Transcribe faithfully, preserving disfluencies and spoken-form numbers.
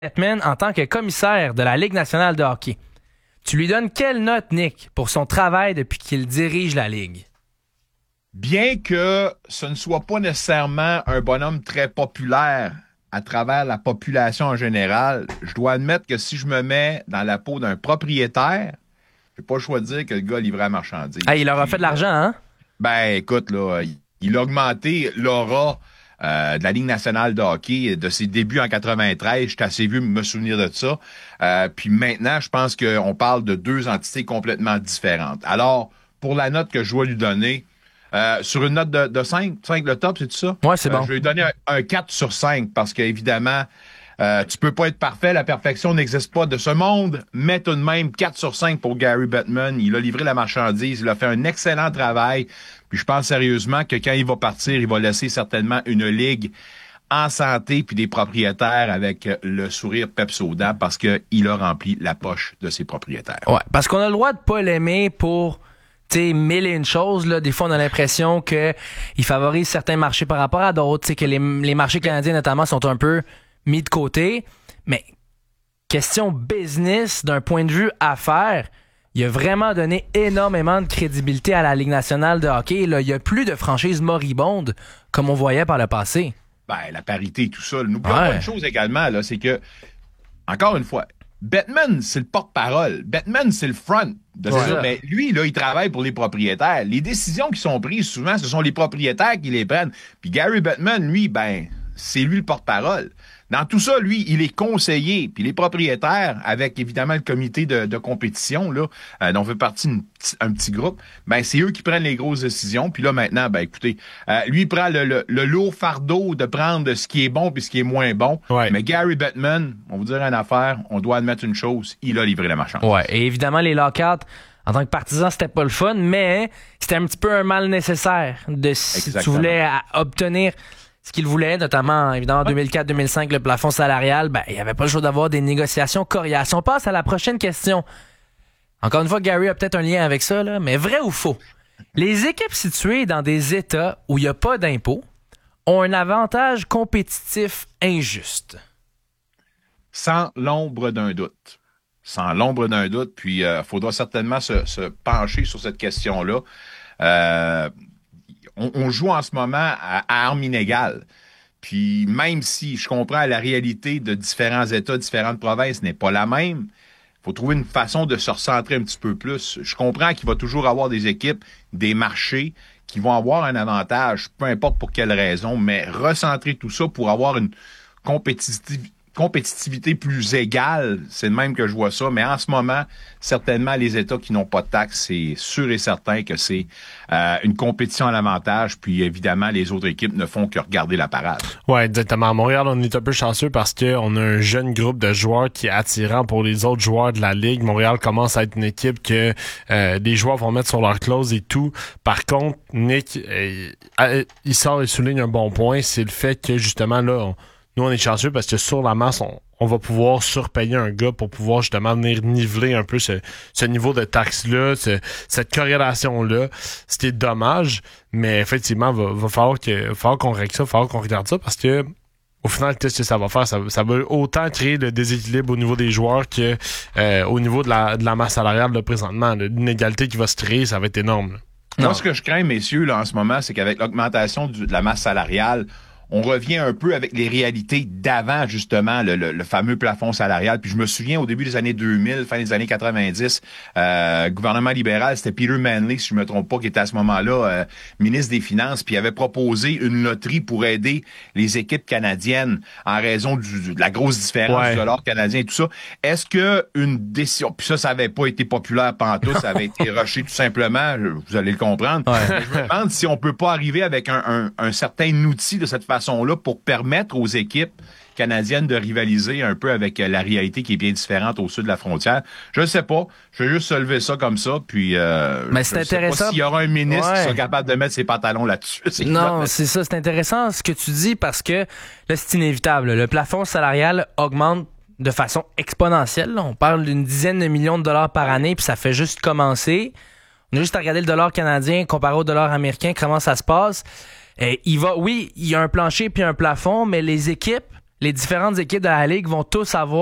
Bettman en tant que commissaire de la Ligue nationale de hockey. Tu lui donnes quelle note, Nick, pour son travail depuis qu'il dirige la Ligue? Bien que ce ne soit pas nécessairement un bonhomme très populaire à travers la population en général, je dois admettre que si je me mets dans la peau d'un propriétaire, j'ai pas le choix de dire que le gars livrait la marchandise. Ah, il leur a fait de l'argent, hein? Ben, écoute, là, il, il a augmenté l'aura euh, de la Ligue nationale de hockey de ses débuts en quatre-vingt-treize. J'étais assez vieux pour me souvenir de ça. Euh, puis maintenant, je pense qu'on parle de deux entités complètement différentes. Alors, pour la note que je dois lui donner, Euh, sur une note de, de cinq, cinq le top, c'est tout ça? Ouais, c'est bon. Euh, je vais lui donner un, un quatre sur cinq parce qu'évidemment, euh, tu peux pas être parfait, la perfection n'existe pas de ce monde, mais tout de même, quatre sur cinq pour Gary Bettman. Il a livré la marchandise, il a fait un excellent travail. Puis je pense sérieusement que quand il va partir, il va laisser certainement une ligue en santé puis des propriétaires avec le sourire peps aux dents parce qu'il a rempli la poche de ses propriétaires. Ouais, parce qu'on a le droit de pas l'aimer pour... Tu sais, mille et une choses, là. Des fois, on a l'impression que il favorise certains marchés par rapport à d'autres. Tu sais, que les, les marchés canadiens, notamment, sont un peu mis de côté. Mais, question business, d'un point de vue affaires, il a vraiment donné énormément de crédibilité à la Ligue nationale de hockey. Là, il y a plus de franchises moribondes, comme on voyait par le passé. Ben, la parité et tout ça. N'oublions Ouais. pas une chose également, là, c'est que, encore une fois, Bettman, c'est le porte-parole. Bettman, c'est le front. De Ouais. ça. Mais lui, là, il travaille pour les propriétaires. Les décisions qui sont prises, souvent, ce sont les propriétaires qui les prennent. Puis Gary Bettman, lui, ben, c'est lui le porte-parole. Dans tout ça, lui, il est conseiller. Puis les propriétaires, avec évidemment le comité de, de compétition, là, euh, dont fait partie une, un petit groupe, ben, c'est eux qui prennent les grosses décisions. Puis là, maintenant, ben, écoutez, euh, lui, il prend le, le, le lourd fardeau de prendre ce qui est bon puis ce qui est moins bon. Ouais. Mais Gary Bettman, on vous dire une affaire, on doit admettre une chose, il a livré la marchandise. Ouais, et évidemment, les lockouts, en tant que partisan, c'était pas le fun, mais c'était un petit peu un mal nécessaire de si Exactement. tu voulais à, obtenir ce qu'il voulait, notamment, évidemment, en deux mille quatre deux mille cinq, le plafond salarial, ben, il n'y avait pas le choix d'avoir des négociations coriaces. On passe à la prochaine question. Encore une fois, Gary a peut-être un lien avec ça, là, mais vrai ou faux? Les équipes situées dans des États où il n'y a pas d'impôts ont un avantage compétitif injuste. Sans l'ombre d'un doute. Sans l'ombre d'un doute, puis il euh, faudra certainement se, se pencher sur cette question-là. Euh, on, on joue en ce moment à, à armes inégales. Puis même si je comprends la réalité de différents États, différentes provinces n'est pas la même, il faut trouver une façon de se recentrer un petit peu plus. Je comprends qu'il va toujours avoir des équipes, des marchés qui vont avoir un avantage, peu importe pour quelle raison, mais recentrer tout ça pour avoir une compétitivité compétitivité plus égale, c'est le même que je vois ça, mais en ce moment, certainement, les États qui n'ont pas de taxes, c'est sûr et certain que c'est euh, une compétition à l'avantage, puis évidemment, les autres équipes ne font que regarder la parade. Ouais, exactement. À Montréal, on est un peu chanceux parce qu'on a un jeune groupe de joueurs qui est attirant pour les autres joueurs de la Ligue. Montréal commence à être une équipe que euh, les joueurs vont mettre sur leur clause et tout. Par contre, Nick, euh, il sort et souligne un bon point, c'est le fait que, justement, là, on Nous, on est chanceux parce que sur la masse, on, on va pouvoir surpayer un gars pour pouvoir justement venir niveler un peu ce, ce niveau de taxe-là, ce, cette corrélation-là. C'était dommage, mais effectivement, va, va falloir que, va falloir qu'on règle ça, va falloir qu'on regarde ça parce que au final, qu'est-ce que ça va faire? Ça, ça va autant créer le déséquilibre au niveau des joueurs que euh, au niveau de la, de la masse salariale là, présentement. Là, l'inégalité qui va se créer, ça va être énorme. Là. Moi, Non. ce que je crains, messieurs, là, en ce moment, c'est qu'avec l'augmentation du, de la masse salariale, on revient un peu avec les réalités d'avant, justement, le, le, le fameux plafond salarial. Puis je me souviens, au début des années deux mille, fin des années quatre-vingt-dix, euh, gouvernement libéral, c'était Peter Manley, si je me trompe pas, qui était à ce moment-là euh, ministre des Finances, puis il avait proposé une loterie pour aider les équipes canadiennes en raison du, de la grosse différence Ouais. du dollar canadien et tout ça. Est-ce que une décision... Puis ça, ça avait pas été populaire pantoute, ça avait été rushé tout simplement, vous allez le comprendre. Ouais. Mais je me demande si on peut pas arriver avec un, un, un certain outil de cette façon là pour permettre aux équipes canadiennes de rivaliser un peu avec la réalité qui est bien différente au sud de la frontière. Je ne sais pas. Je vais juste se lever ça comme ça, puis euh, Mais c'est je sais intéressant. pas s'il y aura un ministre Ouais. qui sera capable de mettre ses pantalons là-dessus. C'est Non, c'est ça, c'est intéressant ce que tu dis parce que là, c'est inévitable. Le plafond salarial augmente de façon exponentielle. Là. On parle d'une dizaine de millions de dollars par année, puis ça fait juste commencer. On a juste à regarder le dollar canadien comparé au dollar américain, comment ça se passe. Euh, il va, oui, il y a un plancher puis un plafond, mais les équipes, les différentes équipes de la Ligue vont tous avoir